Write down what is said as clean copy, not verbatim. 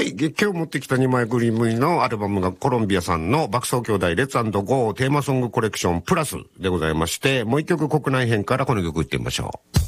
はい。今日持ってきた2枚組のアルバムがコロンビアさんの爆走兄弟レッツ&ゴーテーマソングコレクションプラスでございまして、もう一曲国内編からこの曲いってみましょう。